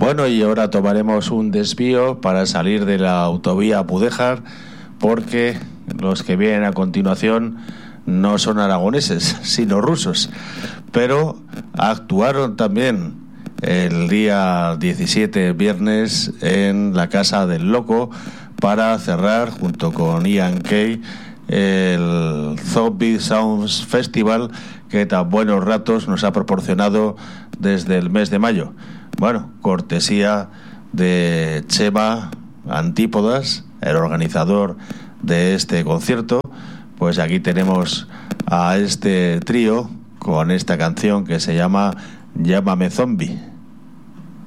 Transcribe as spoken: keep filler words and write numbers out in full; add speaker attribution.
Speaker 1: Bueno, y ahora tomaremos un desvío para salir de la autovía Pudéjar, porque los que vienen a continuación no son aragoneses, sino rusos, pero actuaron también el día diecisiete, viernes, en la Casa del Loco para cerrar, junto con Ian Kay, el Zombie Sounds Festival que tan buenos ratos nos ha proporcionado desde el mes de mayo. Bueno, cortesía de Chema Antípodas, el organizador de este concierto. Pues aquí tenemos a este trío con esta canción que se llama Llámame Zombie.